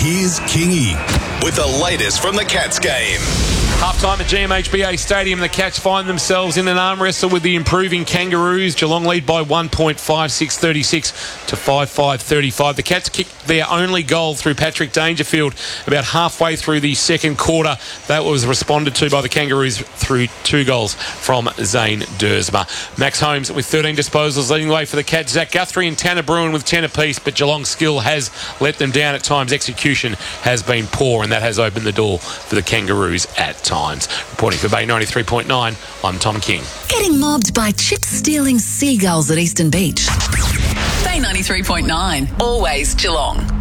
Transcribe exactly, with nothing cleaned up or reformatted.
Here's Kingy with the latest from the Cats game. Half-time at G M H B A Stadium. The Cats find themselves in an arm wrestle with the improving Kangaroos. Geelong lead by one point five six thirty-six to five five thirty-five. The Cats kicked their only goal through Patrick Dangerfield about halfway through the second quarter. That was responded to by the Kangaroos through two goals from Zane Dersma. Max Holmes with thirteen disposals leading the way for the Cats. Zach Guthrie and Tanner Bruin with ten apiece, but Geelong's skill has let them down at times. Execution has been poor, and that has opened the door for the Kangaroos at times. Reporting for Bay ninety-three point nine, I'm Tom King. Getting mobbed by chip-stealing seagulls at Eastern Beach. Bay ninety-three point nine, always Geelong.